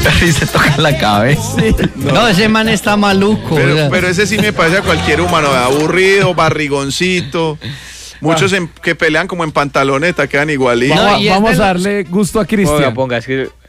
Y se toca la cabeza. Sí. No, ese man está maluco. Pero ese sí me parece a cualquier humano, aburrido, barrigoncito. Muchos que pelean como en pantaloneta quedan igualitos. No, Vamos a darle gusto a Cristian. Ponga, es que